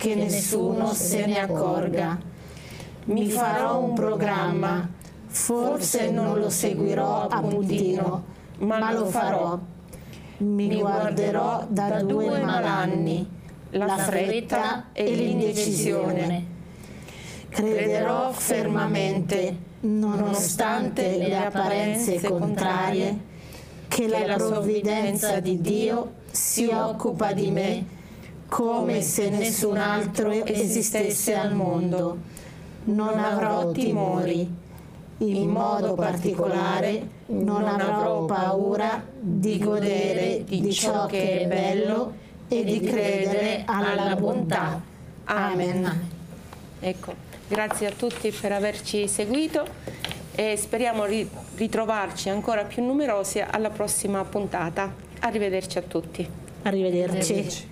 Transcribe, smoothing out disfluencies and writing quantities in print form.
che nessuno se ne accorga. Mi farò un programma, forse non lo seguirò a puntino, ma lo farò. Mi guarderò da 2 malanni, la fretta e l'indecisione. Crederò fermamente, nonostante le apparenze contrarie, che la provvidenza di Dio si occupa di me come se nessun altro esistesse al mondo. Non avrò timori. In modo particolare non avrò paura di godere di ciò che è bello e di credere alla bontà. Amen. Ecco, grazie a tutti per averci seguito e speriamo di ritrovarci ancora più numerosi alla prossima puntata. Arrivederci a tutti. Arrivederci.